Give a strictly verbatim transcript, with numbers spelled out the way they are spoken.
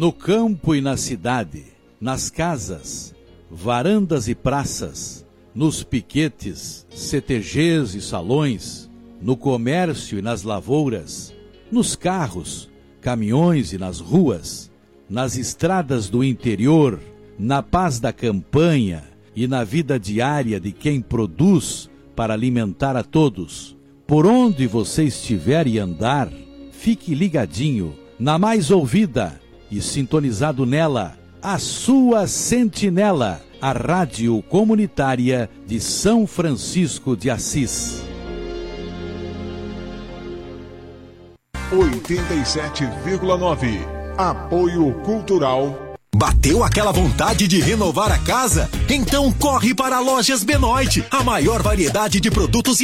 No campo e na cidade, nas casas, varandas e praças, nos piquetes, C T Gs e salões, no comércio e nas lavouras, nos carros, caminhões e nas ruas, nas estradas do interior, na paz da campanha e na vida diária de quem produz para alimentar a todos. Por onde você estiver e andar, fique ligadinho na mais ouvida e sintonizado nela, a sua Sentinela, a rádio comunitária de São Francisco de Assis. oitenta e sete vírgula nove. Apoio Cultural. Bateu aquela vontade de renovar a casa? Então corre para Lojas Benoit, a maior variedade de produtos e